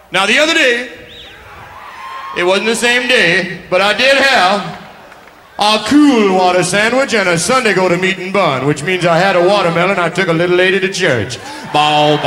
Now, the other day, it wasn't the same day, but I did have a cool water sandwich and a Sunday go to meeting bun, which means I had a watermelon. I took a little lady to church. Bow, bow.